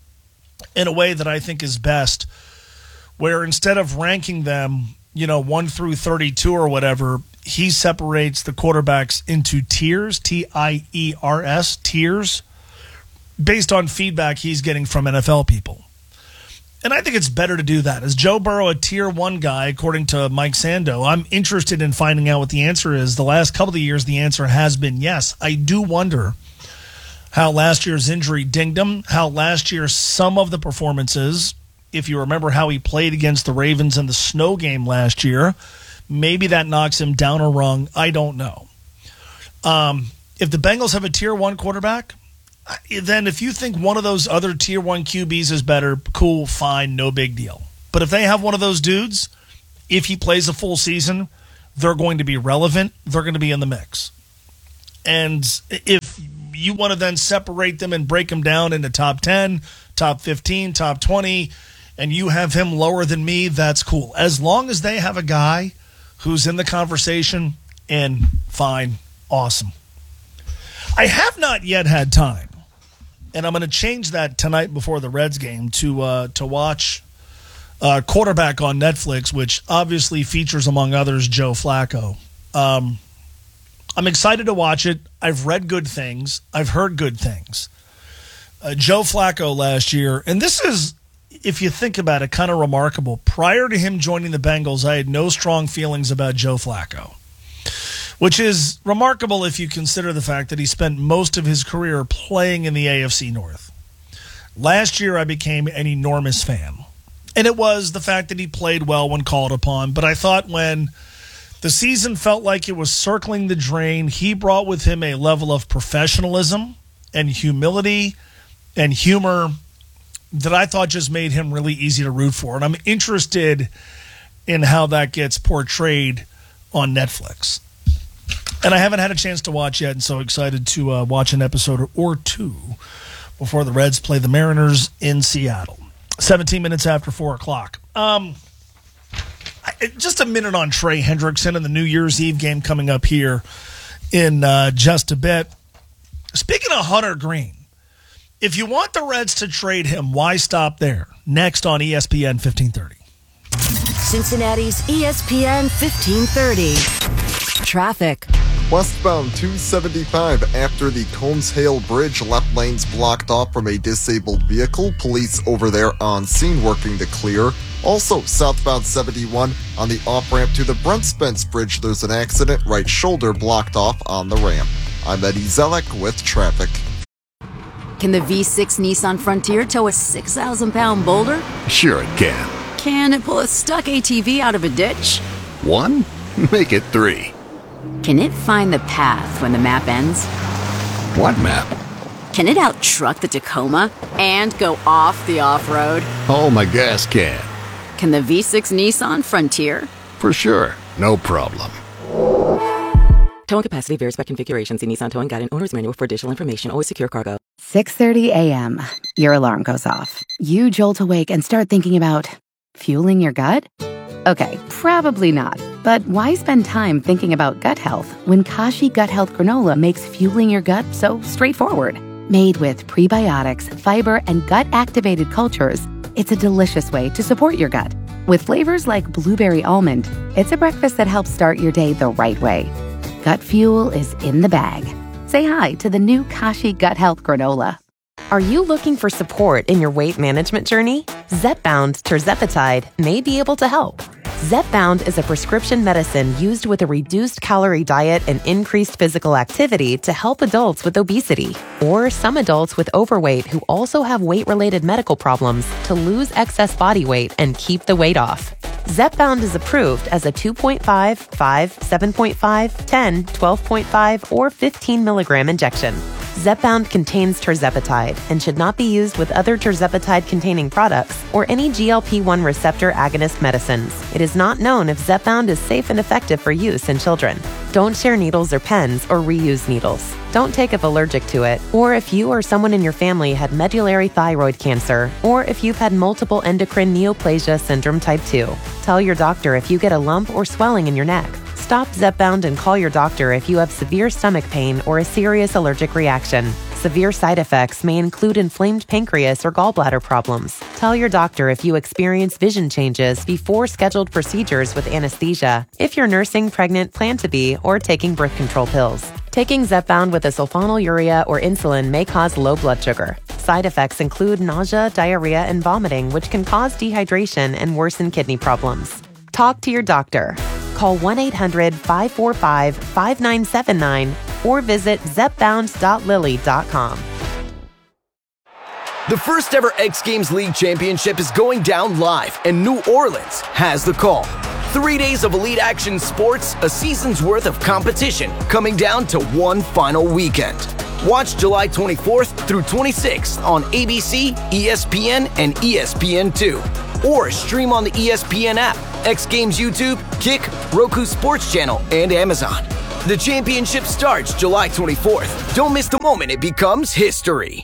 in a way that I think is best, where instead of ranking them, you know, one through thirty-two or whatever, he separates the quarterbacks into tiers, T I E R S, tiers, based on feedback he's getting from N F L people. And I think it's better to do that. Is Joe Burrow a tier one guy, according to Mike Sando? I'm interested in finding out what the answer is. The last couple of years, the answer has been yes. I do wonder how last year's injury dinged him, how last year some of the performances, if you remember how he played against the Ravens in the snow game last year, maybe that knocks him down a rung. I don't know. Um, if the Bengals have a tier one quarterback, then if you think one of those other tier one Q Bs is better, cool, fine, no big deal. But if they have one of those dudes, if he plays a full season, they're going to be relevant. They're going to be in the mix. And if you want to then separate them and break them down into top ten, top fifteen, top twenty, and you have him lower than me, that's cool. As long as they have a guy who's in the conversation, and fine, awesome. I have not yet had time, and I'm going to change that tonight before the Reds game to uh, to watch uh, Quarterback on Netflix, which obviously features, among others, Joe Flacco. Um, I'm excited to watch it. I've read good things. I've heard good things. Uh, Joe Flacco last year, and this is, if you think about it, kind of remarkable. Prior to him joining the Bengals, I had no strong feelings about Joe Flacco, which is remarkable if you consider the fact that he spent most of his career playing in the A F C North. Last year, I became an enormous fan, and it was the fact that he played well when called upon. But I thought when the season felt like it was circling the drain, he brought with him a level of professionalism and humility and humor that I thought just made him really easy to root for. And I'm interested in how that gets portrayed on Netflix. And I haven't had a chance to watch yet, and so excited to uh, watch an episode or two before the Reds play the Mariners in Seattle. seventeen minutes after four o'clock. Um, I, just a minute on Trey Hendrickson and the New Year's Eve game coming up here in uh, just a bit. Speaking of Hunter Green, if you want the Reds to trade him, why stop there? Next on E S P N fifteen thirty. Cincinnati's E S P N fifteen thirty. Traffic. Westbound two seventy-five, after the Combs-Hale Bridge, left lanes blocked off from a disabled vehicle. Police over there on scene working to clear. Also, southbound seventy-one on the off-ramp to the Brent Spence Bridge, there's an accident, right shoulder blocked off on the ramp. I'm Eddie Zelek with traffic. Can the V six Nissan Frontier tow a six thousand pound boulder? Sure it can. Can it pull a stuck A T V out of a ditch? One? Make it three. Can it find the path when the map ends? What map? Can it out-truck the Tacoma and go off the off-road? Oh, my gas can. Can the V six Nissan Frontier? For sure. No problem. Towing capacity varies by configuration. See Nissan Towing Guide and Owner's Manual for additional information. Always secure cargo. six thirty a.m. Your alarm goes off. You jolt awake and start thinking about fueling your gut? Okay, probably not. But why spend time thinking about gut health when Kashi Gut Health Granola makes fueling your gut so straightforward? Made with prebiotics, fiber, and gut-activated cultures, it's a delicious way to support your gut. With flavors like blueberry almond, it's a breakfast that helps start your day the right way. Gut fuel is in the bag. Say hi to the new Kashi Gut Health Granola. Are you looking for support in your weight management journey? Zepbound Tirzepatide may be able to help. Zepbound is a prescription medicine used with a reduced calorie diet and increased physical activity to help adults with obesity, or some adults with overweight who also have weight-related medical problems to lose excess body weight and keep the weight off. Zepbound is approved as a two point five, five, seven point five, ten, twelve point five, or fifteen milligram injection. Zepbound contains tirzepatide and should not be used with other tirzepatide-containing products or any G L P one receptor agonist medicines. It is not known if Zepbound is safe and effective for use in children. Don't share needles or pens or reuse needles. Don't take if allergic to it, or if you or someone in your family had medullary thyroid cancer, or if you've had multiple endocrine neoplasia syndrome type two. Tell your doctor if you get a lump or swelling in your neck. Stop Zepbound and call your doctor if you have severe stomach pain or a serious allergic reaction. Severe side effects may include inflamed pancreas or gallbladder problems. Tell your doctor if you experience vision changes before scheduled procedures with anesthesia, if you're nursing, pregnant, plan to be, or taking birth control pills. Taking Zepbound with a sulfonylurea or insulin may cause low blood sugar. Side effects include nausea, diarrhea, and vomiting, which can cause dehydration and worsen kidney problems. Talk to your doctor. Call one eight hundred five four five five nine seven nine or visit zepbound dot lilly dot com. The first ever X Games League Championship is going down live, and New Orleans has the call. Three days of elite action sports, a season's worth of competition, coming down to one final weekend. Watch July twenty-fourth through twenty-sixth on A B C, E S P N, and E S P N two. Or stream on the E S P N app, X Games YouTube, Kick, Roku Sports Channel, and Amazon. The championship starts July twenty-fourth. Don't miss the moment it becomes history.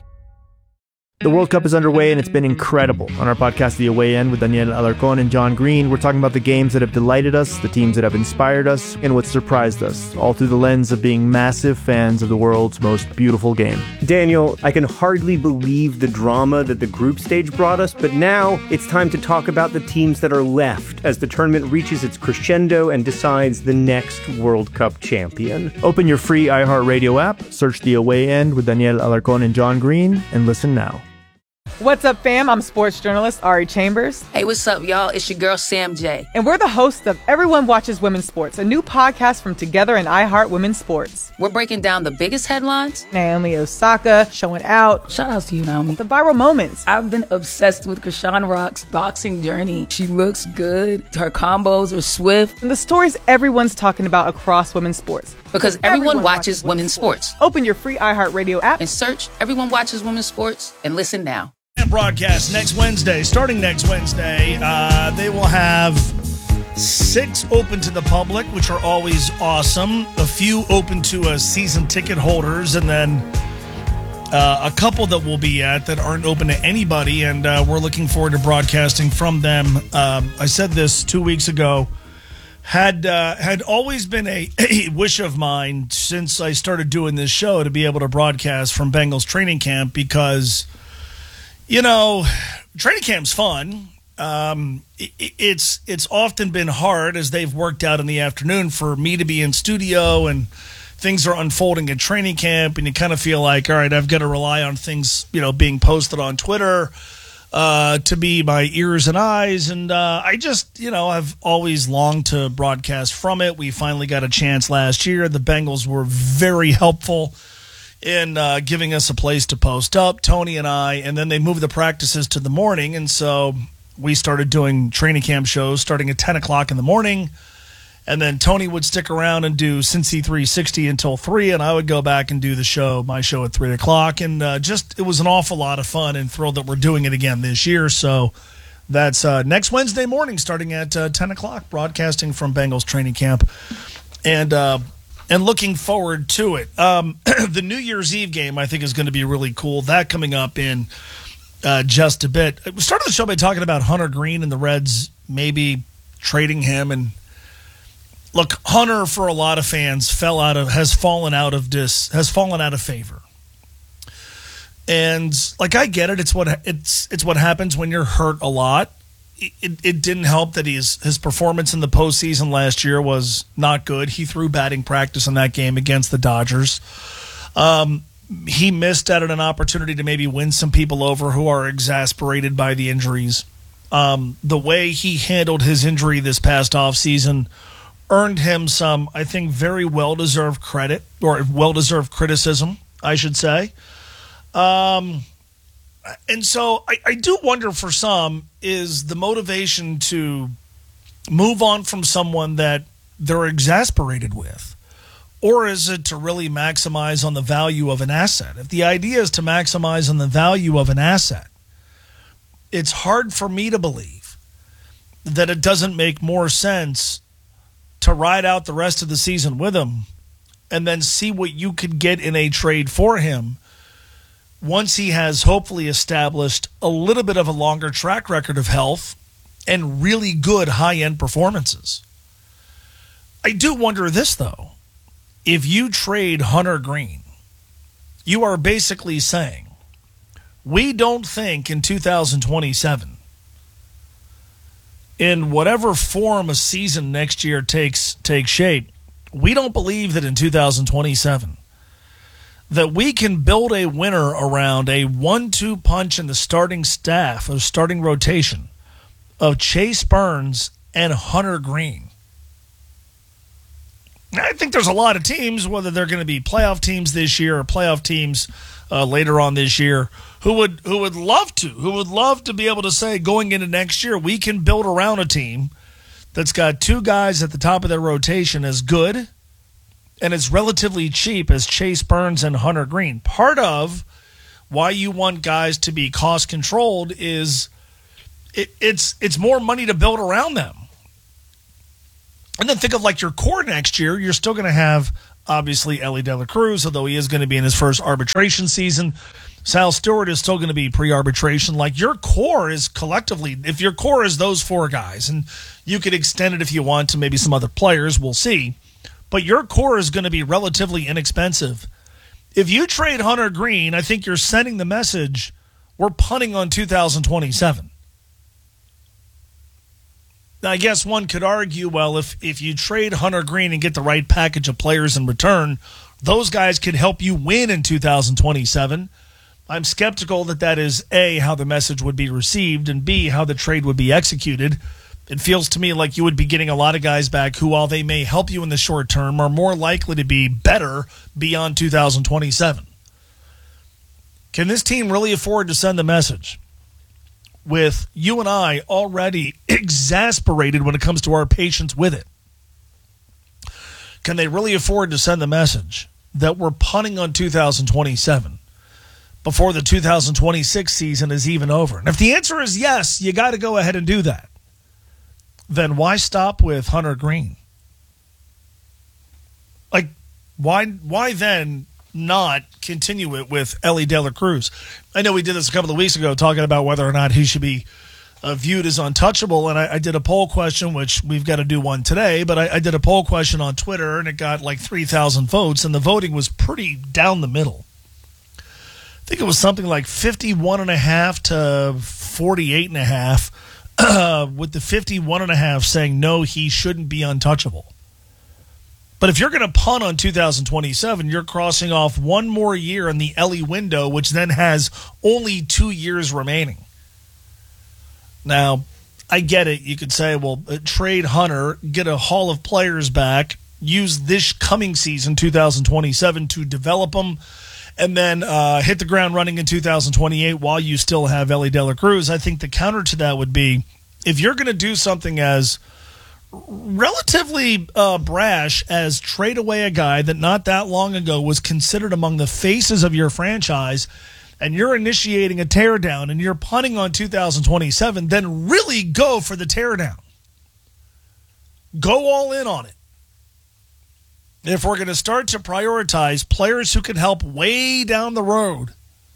The World Cup is underway, and it's been incredible. On our podcast, The Away End, with Daniel Alarcón and John Green, we're talking about the games that have delighted us, the teams that have inspired us, and what surprised us, all through the lens of being massive fans of the world's most beautiful game. Daniel, I can hardly believe the drama that the group stage brought us, but now it's time to talk about the teams that are left as the tournament reaches its crescendo and decides the next World Cup champion. Open your free iHeartRadio app, search The Away End with Daniel Alarcón and John Green, and listen now. What's up, fam? I'm sports journalist Ari Chambers. Hey, what's up, y'all? It's your girl, Sam J. And we're the hosts of Everyone Watches Women's Sports, a new podcast from Together and iHeart Women's Sports. We're breaking down the biggest headlines. Naomi Osaka showing out. Shout out to you, Naomi. The viral moments. I've been obsessed with Krishan Rock's boxing journey. She looks good. Her combos are swift. And the stories everyone's talking about across women's sports. Because everyone, everyone watches, watches women's sports. sports. Open your free iHeartRadio app and search Everyone Watches Women's Sports and listen now. Broadcast next Wednesday, starting next Wednesday. Uh, they will have six open to the public, which are always awesome. A few open to uh, season ticket holders, and then uh, a couple that we'll be at that aren't open to anybody. And uh, we're looking forward to broadcasting from them. Um, I said this two weeks ago. Had uh, had always been a, a wish of mine since I started doing this show to be able to broadcast from Bengals training camp, because, you know, training camp's fun. Um, it, it's it's often been hard, as they've worked out in the afternoon, for me to be in studio and things are unfolding at training camp, and you kind of feel like, all right, I've got to rely on things, you know, being posted on Twitter uh, to be my ears and eyes. And uh, I just, you know, I've always longed to broadcast from it. We finally got a chance last year. The Bengals were very helpful in uh, giving us a place to post up, Tony and I, and then they moved the practices to the morning, and so we started doing training camp shows starting at ten o'clock in the morning, and then Tony would stick around and do Cincy three sixty until three, and I would go back and do the show, my show at three o'clock, and uh, just, it was an awful lot of fun, and thrilled that we're doing it again this year. So that's uh, next Wednesday morning starting at uh, ten o'clock, broadcasting from Bengals training camp, and uh And looking forward to it. Um, the New Year's Eve game, I think, is going to be really cool. That coming up in uh, just a bit. We started the show by talking about Hunter Green and the Reds maybe trading him. And look, Hunter, for a lot of fans, fell out of has fallen out of dis has fallen out of favor. And like, I get it. It's what it's it's what happens when you're hurt a lot. It, it didn't help that his, his performance in the postseason last year was not good. He threw batting practice in that game against the Dodgers. Um, he missed out on an opportunity to maybe win some people over who are exasperated by the injuries. Um, the way he handled his injury this past offseason earned him some, I think, very well-deserved credit, or well-deserved criticism, I should say. Um... And so I, I do wonder, for some, is the motivation to move on from someone that they're exasperated with, or is it to really maximize on the value of an asset? If the idea is to maximize on the value of an asset, it's hard for me to believe that it doesn't make more sense to ride out the rest of the season with him and then see what you could get in a trade for him once he has hopefully established a little bit of a longer track record of health and really good high-end performances. I do wonder this, though. If you trade Hunter Green, you are basically saying, we don't think in two thousand twenty-seven, in whatever form a season next year takes takes shape, we don't believe that in two thousand twenty-seven that we can build a winner around a one two punch in the starting staff or starting rotation of Chase Burns and Hunter Green. I think there's a lot of teams, whether they're going to be playoff teams this year or playoff teams uh, later on this year, who would who would love to, who would love to be able to say going into next year, we can build around a team that's got two guys at the top of their rotation as good and as relatively cheap as Chase Burns and Hunter Green. Part of why you want guys to be cost controlled is it, it's it's more money to build around them. And then think of like your core next year. You're still going to have, obviously, Elly De La Cruz, although he is going to be in his first arbitration season. Sal Stewart is still going to be pre-arbitration. Like your core is collectively, if your core is those four guys, and you could extend it if you want to maybe some other players, we'll see. But your core is going to be relatively inexpensive. If you trade Hunter Green, I think you're sending the message, we're punting on two thousand twenty-seven. Now, I guess one could argue, well, if, if you trade Hunter Green and get the right package of players in return, those guys could help you win in two thousand twenty-seven. I'm skeptical that that is, A, how the message would be received, and B, how the trade would be executed. It feels to me like you would be getting a lot of guys back who, while they may help you in the short term, are more likely to be better beyond two thousand twenty-seven. Can this team really afford to send the message? With you and I already exasperated when it comes to our patience with it, can they really afford to send the message that we're punting on two thousand twenty-seven before the two thousand twenty-six season is even over? And if the answer is yes, you got to go ahead and do that. Then why stop with Hunter Green? Like, why, why then not continue it with Elly De La Cruz? I know we did this a couple of weeks ago talking about whether or not he should be uh, viewed as untouchable, and I, I did a poll question, which we've got to do one today, but I, I did a poll question on Twitter, and it got like three thousand votes, and the voting was pretty down the middle. I think it was something like fifty-one and a half to forty-eight and a half, uh, with the fifty-one and a half saying no, he shouldn't be untouchable. But if you're going to punt on two thousand twenty-seven, you're crossing off one more year in the Elly window, which then has only two years remaining. Now, I get it. You could say, well, trade Hunter, get a haul of players back, use this coming season, two thousand twenty-seven, to develop them, and then uh, hit the ground running in two thousand twenty-eight while you still have Elly De La Cruz. I think the counter to that would be, if you're going to do something as relatively uh, brash as trade away a guy that not that long ago was considered among the faces of your franchise, and you're initiating a teardown and you're punting on two thousand twenty-seven, then really go for the teardown. Go all in on it. If we're going to start to prioritize players who can help way down the road,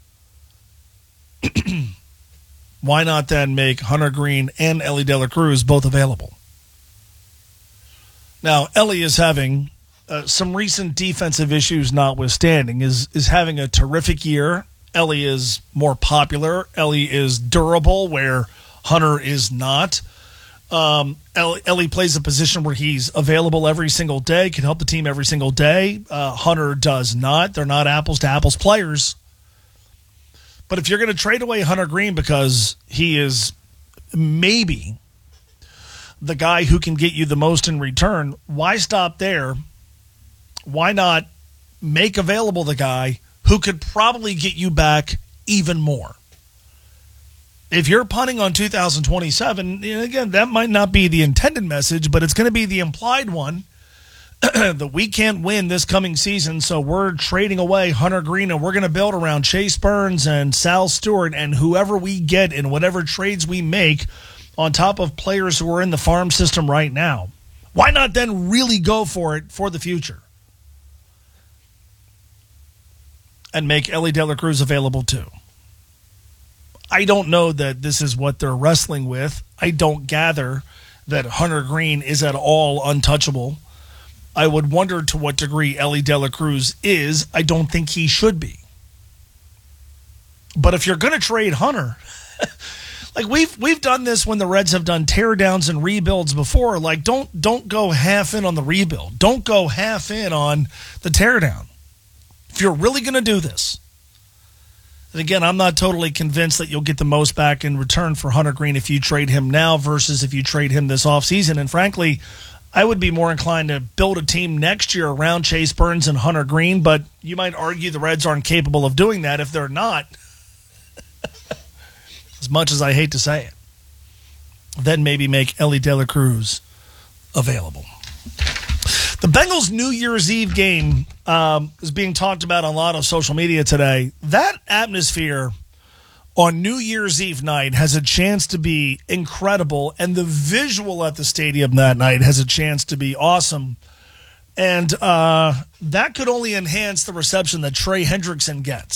why not then make Hunter Green and Elly De La Cruz both available? Now, Elly is having uh, some recent defensive issues notwithstanding, is is having a terrific year. Elly is more popular. Elly is durable, where Hunter is not. Um, Elly, Elly plays a position where he's available every single day, can help the team every single day. Uh, Hunter does not. They're not apples-to-apples players. But if you're going to trade away Hunter Green because he is maybe the guy who can get you the most in return, why stop there? Why not make available the guy who could probably get you back even more? If you're punting on two thousand twenty-seven, again, that might not be the intended message, but it's going to be the implied one that we can't win this coming season, so we're trading away Hunter Green, and we're going to build around Chase Burns and Sal Stewart and whoever we get in whatever trades we make on top of players who are in the farm system right now. Why not then really go for it for the future? And make Elly De La Cruz available too. I don't know that this is what they're wrestling with. I don't gather that Hunter Green is at all untouchable. I would wonder to what degree Ellie De La Cruz is. I don't think he should be. But if you're going to trade Hunter, like we've we've done this when the Reds have done teardowns and rebuilds before. Like don't don't go half in on the rebuild. Don't go half in on the teardown. If you're really going to do this. And again, I'm not totally convinced that you'll get the most back in return for Hunter Greene if you trade him now versus if you trade him this offseason. And frankly, I would be more inclined to build a team next year around Chase Burns and Hunter Greene, but you might argue the Reds aren't capable of doing that. If they're not, as much as I hate to say it, then maybe make Ellie De La Cruz available. The Bengals' New Year's Eve game um, is being talked about on a lot of social media today. That atmosphere on New Year's Eve night has a chance to be incredible, and the visual at the stadium that night has a chance to be awesome. And uh, that could only enhance the reception that Trey Hendrickson gets.